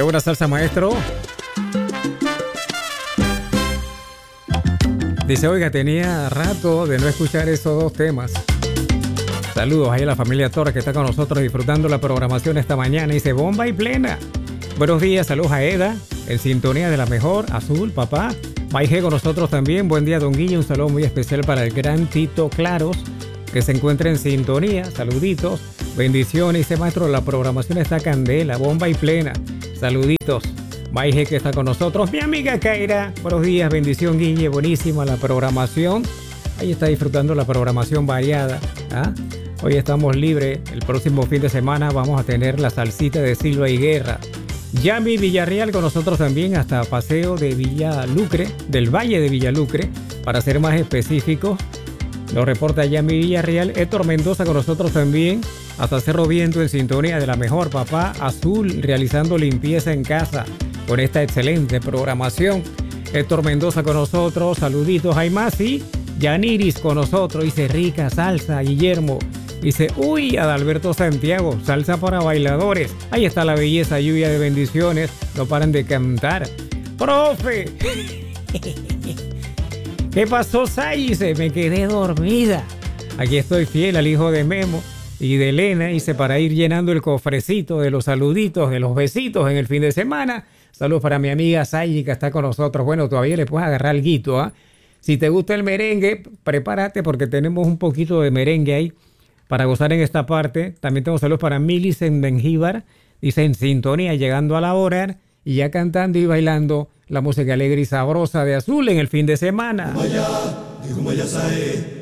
Qué buena salsa, maestro. Dice, oiga, tenía rato de no escuchar esos dos temas. Saludos ahí a la familia Torres que está con nosotros disfrutando la programación esta mañana. Dice, bomba y plena. Buenos días, saludos a Eda, en sintonía de la mejor, Azul, papá. Maije con nosotros también. Buen día, don Guille. Un saludo muy especial para el gran Tito Claros, que se encuentra en sintonía. Saluditos, bendiciones. Dice, maestro, la programación está candela, bomba y plena. Saluditos. Maije que está con nosotros. Mi amiga Kaira. Buenos días, bendición, Guille. Buenísima la programación. Ahí está disfrutando la programación variada. ¿Ah? Hoy estamos libres. El próximo fin de semana vamos a tener la salsita de Silva y Guerra. Yami Villarreal con nosotros también hasta Paseo de Villalucre, del Valle de Villalucre, para ser más específicos. Lo reporta Yami Villarreal. Héctor Mendoza con nosotros también hasta Cerro Viento en sintonía de la mejor, papá. Azul realizando limpieza en casa con esta excelente programación. Héctor Mendoza con nosotros. Saluditos. Hay más, sí. Yaniris con nosotros. Dice rica salsa, Guillermo. Dice, uy, Adalberto Santiago, salsa para bailadores. Ahí está la belleza, lluvia de bendiciones. No paran de cantar. ¡Profe! ¿Qué pasó, Sáice? Me quedé dormida. Aquí estoy fiel al hijo de Memo y de Elena. Dice, para ir llenando el cofrecito de los saluditos, de los besitos en el fin de semana. Saludos para mi amiga Sayi, que está con nosotros. Bueno, todavía le puedes agarrar el guito, ¿ah? Si te gusta el merengue, prepárate porque tenemos un poquito de merengue ahí para gozar en esta parte. También tengo saludos para Milis en Mengíbar. Dice, en sintonía, llegando a la hora y ya cantando y bailando la música alegre y sabrosa de Azul en el fin de semana. Kumaya,